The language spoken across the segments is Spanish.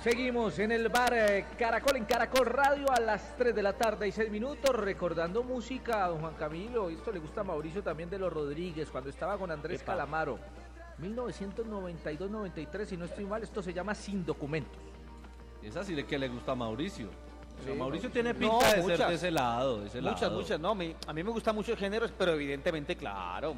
Seguimos en el bar Caracol, en Caracol Radio, a las 3 de la tarde y 6 minutos, recordando música a don Juan Camilo. Esto le gusta a Mauricio también, de los Rodríguez, cuando estaba con Andrés Calamaro. 1992-93, si no estoy mal, esto se llama Sin Documentos. Esa sí que le gusta a Mauricio. O sea, Sí, Mauricio no, tiene pinta de ser de ese lado. Muchas, no, a mí me gustan muchos géneros, pero evidentemente, claro,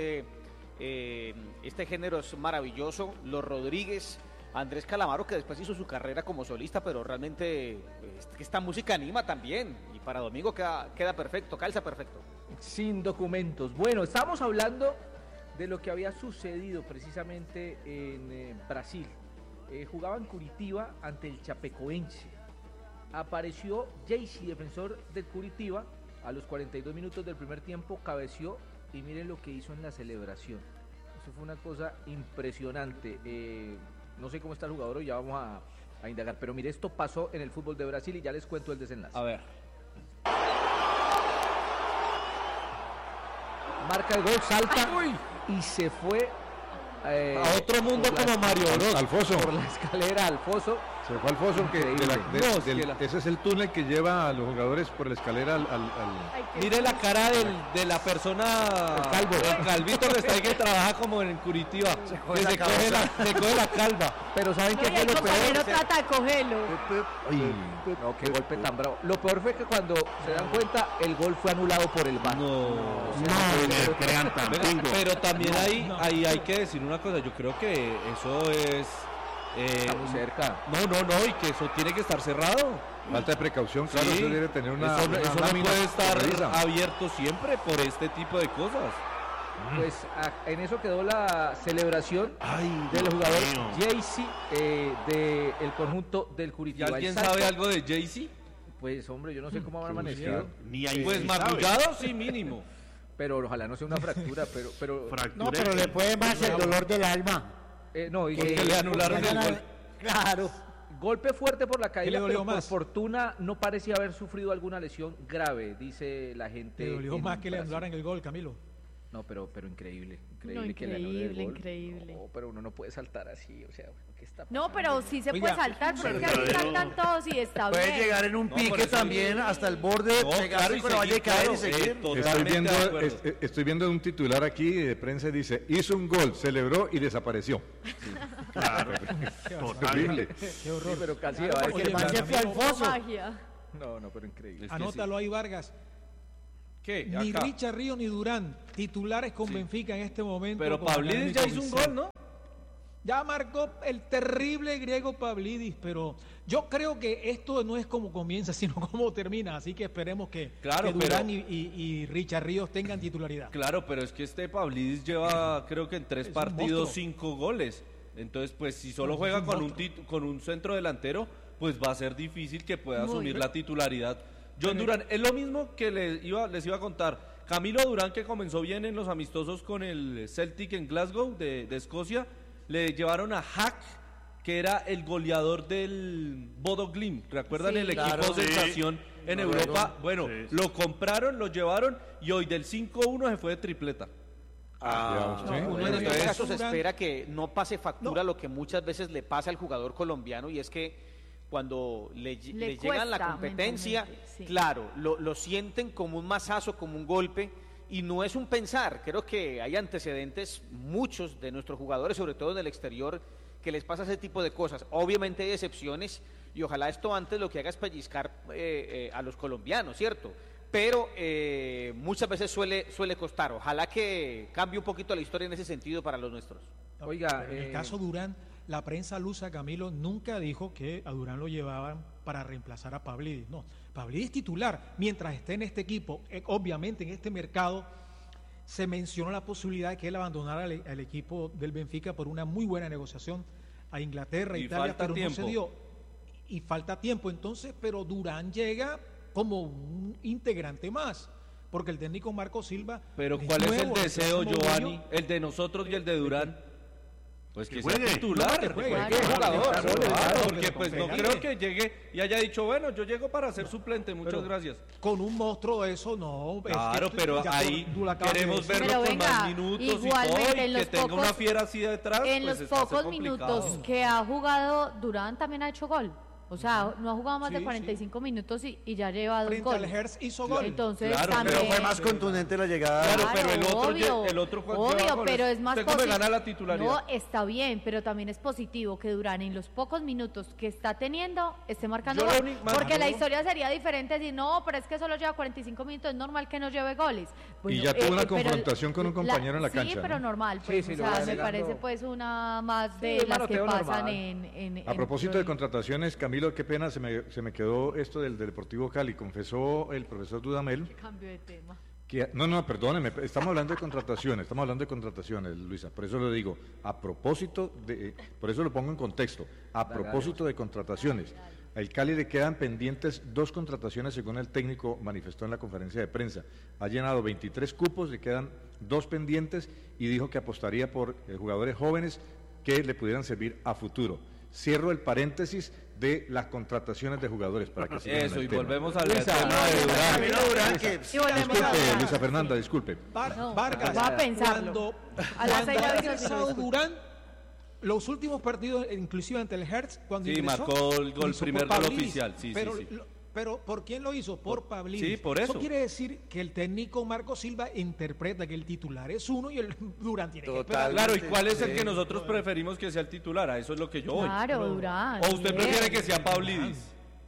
este género es maravilloso. Los Rodríguez, Andrés Calamaro, que después hizo su carrera como solista, pero realmente esta música anima también, y para domingo queda perfecto, calza perfecto. Sin Documentos. Bueno, estamos hablando de lo que había sucedido precisamente en Brasil. Jugaba en Curitiba ante el Chapecoense. Apareció Jaycee, defensor del Curitiba, a los 42 minutos del primer tiempo, cabeció y miren lo que hizo en la celebración. Eso fue una cosa impresionante. No sé cómo está el jugador, ya vamos a indagar, pero mire, esto pasó en el fútbol de Brasil y ya les cuento el desenlace. A ver. Marca el gol, salta y se fue a otro mundo como Mario Bros. Al foso. Por la escalera al foso. Se fue al foso, ese es el túnel que lleva a los jugadores por la escalera Mire la cara de la persona, el calvito Restrepo, que trabaja como en Curitiba, se coge la calva. Pero ¿saben qué fue lo peor? No trata de cogerlo. No, qué golpe tan bravo. Lo peor fue que cuando se dan cuenta, el gol fue anulado por el VAR. Pero también ahí hay que decir una cosa, yo creo que eso es... Estamos cerca. No, y que eso tiene que estar cerrado. Falta de precaución, claro, Sí. eso debe tener una Eso no lámina puede estar corrediza. abierto siempre por este tipo de cosas. Pues en eso quedó la celebración del jugador Jaycee del conjunto del ¿Y Curitiba. alguien El salto, sabe algo de Jaycee? Pues hombre, yo no sé cómo habrá amanecido, Pues magullado sí, mínimo. pero ojalá no sea una fractura, pero No, pero le puede más el dolor del alma. no, y Porque le anularon el gol. Claro. golpe fuerte por la ¿Qué caída, le dolió pero por más? fortuna no parecía haber sufrido alguna lesión grave, dice la gente. Te dolió en más que le Brasil. anularan el gol, Camilo. No, pero increíble, No, que le anule el gol. increíble. No, pero uno no puede saltar así, o sea, ¿qué está No, pasando? pero sí se Oiga, puede saltar, porque es que así saltan todos y está Puede bien. llegar en un por pique eso también hasta el borde, No, pegarse claro, y con la valla y seguir, caer y claro, seguir. totalmente de acuerdo. Estoy viendo un titular aquí de prensa, dice, hizo un gol, celebró y desapareció. Claro, Terrible. Qué horror. Sí, pero casi Claro, va a porque decir, el man se fue al foso. Magia. No, pero increíble. Es que Anótalo ahí, Vargas. ¿Qué? Ni Acá. Richard Ríos ni Durán, titulares con Sí. Benfica en este momento. Pero con Pavlidis ya hizo un Académico gol, ¿no? Ya marcó el terrible griego Pavlidis, pero yo creo que esto no es como comienza, sino como termina. Así que esperemos que Claro, Durán pero- y Richard Ríos tengan titularidad. Claro, pero es que Pavlidis lleva, creo que en 3 Es un partidos, monstruo. 5 goles. Entonces, pues si solo Es juega un con monstruo. con un centro delantero, pues va a ser difícil que pueda Muy asumir bien. la titularidad. John Durán, es lo mismo que les iba a contar. Camilo Durán, que comenzó bien en los amistosos con el Celtic en Glasgow de Escocia, le llevaron a Hack, que era el goleador del Bodo Glimt. ¿Recuerdan Sí. el equipo Claro, sí. sensación en Europa? Bueno, Sí. lo compraron, lo llevaron y hoy del 5-1 se fue de tripleta. Ya, ¿sí? Uno en Bueno, estos entonces, casos Durán- espera que no pase factura lo que muchas veces le pasa al jugador colombiano, y es que cuando le llega la cuesta competencia, mentalmente, sí. claro, lo sienten como un mazazo, como un golpe, y no es un pensar. Creo que hay antecedentes, muchos de nuestros jugadores, sobre todo en el exterior, que les pasa ese tipo de cosas. Obviamente hay excepciones, y ojalá esto antes lo que haga es pellizcar a los colombianos, ¿cierto? Pero muchas veces suele costar. Ojalá que cambie un poquito la historia en ese sentido para los nuestros. Oiga, Pero en el caso Durán, la prensa lusa, Camilo, nunca dijo que a Durán lo llevaban para reemplazar a Pavlidis. No, Pavlidis titular, mientras esté en este equipo, obviamente en este mercado, se mencionó la posibilidad de que él abandonara al equipo del Benfica por una muy buena negociación a Inglaterra, Y Italia, falta pero tiempo. no se dio. Y falta tiempo, entonces, pero Durán llega como un integrante más, porque el técnico Marco Silva... Pero ¿cuál es el nuevo, deseo, como Giovanni? dueño. El de nosotros y el de Durán. Pues que juegue. sea titular, Que juegue. que Claro. jugador, Claro, claro, porque pero pues no con creo Felipe. que llegue y haya dicho, bueno, yo llego para ser suplente, muchas Pero gracias. Con un monstruo de eso, no. es Claro, que pero ya ahí tú lo acabas de queremos decir. verlo Pero con más venga, minutos y todo, igualmente, y en que los tenga una pocos- fiera así detrás, En pues los está pocos complicado. minutos que ha jugado Durán también ha hecho gol. O sea, no ha jugado más Sí, de 45 minutos y ya lleva 2 Frente al goles. Hertz hizo gol. Entonces Claro, también... Pero fue más contundente la llegada. Claro, pero el otro obvio, el otro cuando obvio, lleva goles, pero es más ¿usted cómo positivo. gana la titularidad? No, está bien, pero también es positivo que Durán en los pocos minutos que está teniendo esté marcando Yo gol. lo único- Porque Claro. la historia sería diferente si no, pero es que solo lleva 45 minutos, es normal que no lleve goles. Bueno, ya tuvo una pero confrontación con un compañero en la Sí, cancha, pero ¿no? normal, Sí, pues, sí, o lo sea, va me negando. parece pues una más de Sí, las que manoteo pasan normal. en A propósito de contrataciones, Camilo, qué pena, se me quedó esto del Deportivo Cali. Confesó el profesor Dudamel Cambio de tema. que... No, perdóneme, estamos hablando de contrataciones, Luisa. Por eso lo digo, a propósito de... Por eso lo pongo en contexto. A propósito de contrataciones. Al Cali le quedan pendientes 2 contrataciones, según el técnico manifestó en la conferencia de prensa. Ha llenado 23 cupos, le quedan 2 pendientes y dijo que apostaría por jugadores jóvenes que le pudieran servir a futuro. Cierro el paréntesis de las contrataciones de jugadores para que sigan en Eso, el y tema. volvemos al Luisa, tema de Durán. Camilo Durán, que Y volvemos a Disculpe, hablar. Luisa Fernanda, disculpe. No, Vargas, va a pensarlo. A las cuando 6 ha aviso si ingresado lo discuto. Durán, los últimos partidos, inclusive ante el Hertz, cuando Sí, ingresó, marcó el gol, lo hizo primer por gol Pavlidis. oficial, sí, pero, sí. Pero ¿por quién lo hizo? Por Pavlidis. Sí, por eso. Eso quiere decir que el técnico Marco Silva interpreta que el titular es uno y el Durán tiene que esperar. Claro, ¿y cuál es el que nosotros preferimos que sea el titular? A eso es lo que yo voy. Claro, Durán. ¿O usted bien. prefiere que sea Pavlidis?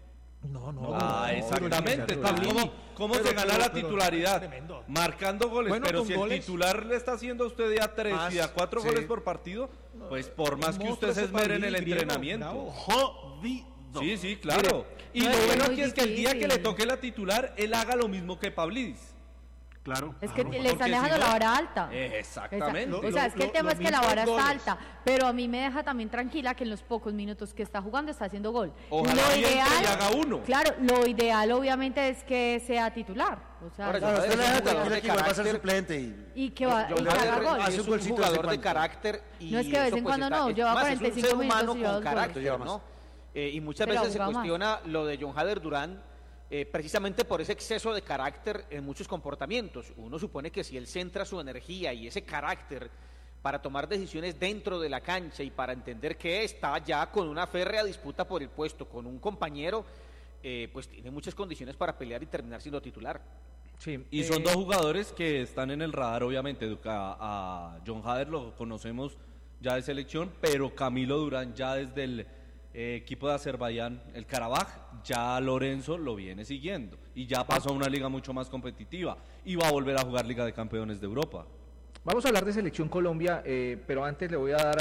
No. Ah, exactamente. Durán. Entonces, ¿cómo se gana la titularidad? Tremendo. Marcando goles, Bueno, pero con si el goles. titular le está haciendo a usted de a 3 y a 4 sí. goles por partido, pues por más que monstruo usted se ese esmere en el Pavlidis, griego, entrenamiento. bravo. jodido. Sí, claro. Y no, lo es bueno muy aquí es que el día que le difícil. toque la titular, él haga lo mismo que Pavlidis. Claro. Es que Porque le están dejando si no- la vara alta. Exactamente. O sea, es que el tema lo es que la mismo vara en está goles. alta, pero a mí me deja también tranquila que en los pocos minutos que está jugando está haciendo gol. Ojalá entre y haga uno. Claro, lo ideal obviamente es que sea titular. O sea, Ahora, ya- Claro, usted le deja Es un jugador tranquila de que igual va a ser carácter. suplente y que va y John que haga Hader gol. hace es un un golcito de jugador de cuánto. carácter y No es que de vez eso, en pues, cuando está- no, lleva más, es un 45 ser minutos humano y lleva con dos carácter, goles. Lleva más. ¿no? Y muchas Pero veces se jugaba más. cuestiona lo de John Hader Durán precisamente por ese exceso de carácter en muchos comportamientos. Uno supone que si él centra su energía y ese carácter para tomar decisiones dentro de la cancha y para entender que está ya con una férrea disputa por el puesto con un compañero, pues tiene muchas condiciones para pelear y terminar siendo titular. Sí, Y son 2 jugadores que están en el radar, obviamente. A John Hader lo conocemos ya de selección, pero Camilo Durán ya desde el equipo de Azerbaiyán, el Karabaj, ya Lorenzo lo viene siguiendo. Y ya pasó a una liga mucho más competitiva. Y va a volver a jugar Liga de Campeones de Europa. Vamos a hablar de Selección Colombia, pero antes le voy a dar